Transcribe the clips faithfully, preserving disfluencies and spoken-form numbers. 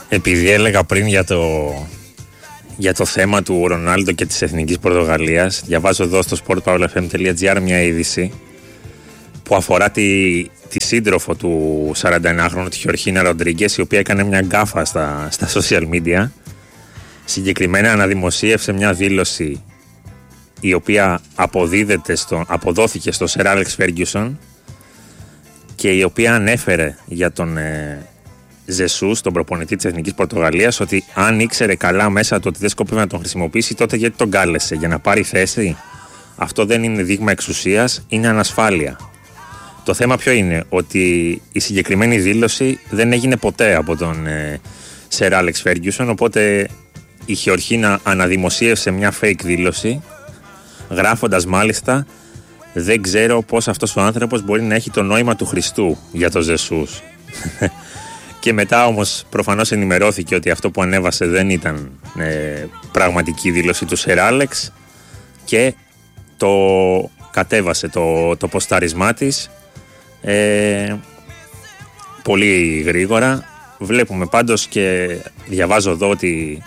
Επειδή έλεγα πριν για το, για το θέμα του Ρονάλντο και της Εθνικής Πορτογαλίας, διαβάζω εδώ στο σπορτ παύλα εφ εμ τελεία τζι άρ μια είδηση που αφορά τη, τη σύντροφο του σαρανταενάχρονου, τη Χιορχίνα Ροντρίγκες, η οποία έκανε μια γκάφα στα, στα social media. Συγκεκριμένα αναδημοσίευσε μια δήλωση η οποία αποδίδεται στο, αποδόθηκε στο Σερ Άλεξ Φέργκιουσον και η οποία ανέφερε για τον ε, Ζεσούς, τον προπονητή της Εθνικής Πορτογαλίας, ότι αν ήξερε καλά μέσα το ότι δεν σκόπευε να τον χρησιμοποιήσει, τότε γιατί τον κάλεσε, για να πάρει θέση? Αυτό δεν είναι δείγμα εξουσίας, είναι ανασφάλεια. Το θέμα ποιο είναι? Ότι η συγκεκριμένη δήλωση δεν έγινε ποτέ από τον ε, Σερ Άλεξ Φέργκιουσον, οπότε η Χιορχίνα αναδημοσίευσε μια fake δήλωση, γράφοντας μάλιστα «Δεν ξέρω πώς αυτός ο άνθρωπος μπορεί να έχει το νόημα του Χριστού» για τον Ζεσούς. Και μετά όμως προφανώς ενημερώθηκε ότι αυτό που ανέβασε δεν ήταν ε, πραγματική δήλωση του Σερ Άλεξ και το κατέβασε το, το ποστάρισμά της ε, πολύ γρήγορα. Βλέπουμε πάντως και διαβάζω εδώ ότι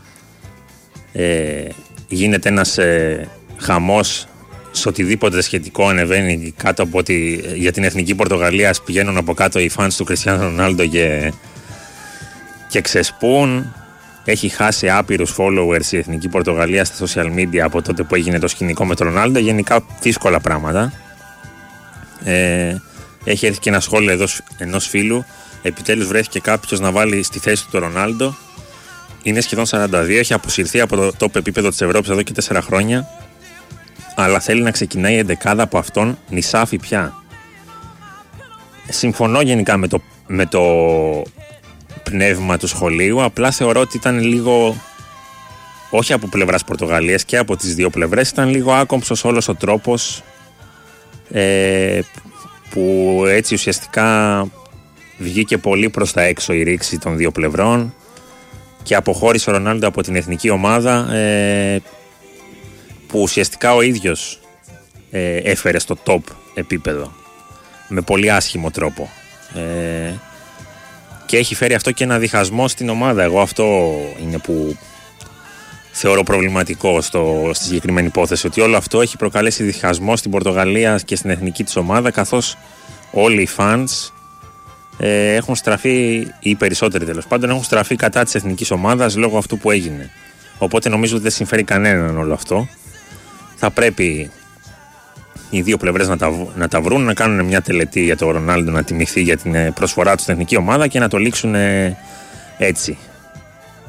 ε, γίνεται ένας ε, χαμός σε οτιδήποτε σχετικό ανεβαίνει κάτω από ότι για την Εθνική Πορτογαλία πηγαίνουν από κάτω οι φανς του Κριστιάνο Ρονάλντο και, και ξεσπούν. Έχει χάσει άπειρους followers η Εθνική Πορτογαλία στα social media από τότε που έγινε το σκηνικό με τον Ρονάλντο. Γενικά δύσκολα πράγματα. Ε, έχει έρθει και ένα σχόλιο εδώ ενός φίλου. Επιτέλους βρέθηκε κάποιος να βάλει στη θέση του τον Ρονάλντο. Είναι σχεδόν σαράντα δύο, έχει αποσυρθεί από το top επίπεδο της Ευρώπης εδώ και τέσσερα χρόνια. Αλλά θέλει να ξεκινάει η εντεκάδα από αυτόν, νησάφι πια. Συμφωνώ γενικά με το, με το πνεύμα του σχολείου, απλά θεωρώ ότι ήταν λίγο, όχι από πλευράς Πορτογαλίας και από τις δύο πλευρές, ήταν λίγο άκομψος όλος ο τρόπος ε, που έτσι ουσιαστικά βγήκε πολύ προς τα έξω η ρήξη των δύο πλευρών και αποχώρησε ο Ρονάλντο από την εθνική ομάδα, ε, που ουσιαστικά ο ίδιος ε, έφερε στο top επίπεδο με πολύ άσχημο τρόπο ε, και έχει φέρει αυτό και ένα διχασμό στην ομάδα. Εγώ αυτό είναι που θεωρώ προβληματικό στο, στη συγκεκριμένη υπόθεση, ότι όλο αυτό έχει προκαλέσει διχασμό στην Πορτογαλία και στην εθνική της ομάδα, καθώς όλοι οι fans ε, έχουν στραφεί, ή οι περισσότεροι τέλος πάντων, έχουν στραφεί κατά της εθνικής ομάδας λόγω αυτού που έγινε. Οπότε νομίζω ότι δεν συμφέρει κανέναν όλο αυτό. Θα πρέπει οι δύο πλευρές να τα, να τα βρουν, να κάνουν μια τελετή για τον Ρονάλντο να τιμηθεί για την προσφορά του στην εθνική ομάδα και να το λήξουν έτσι.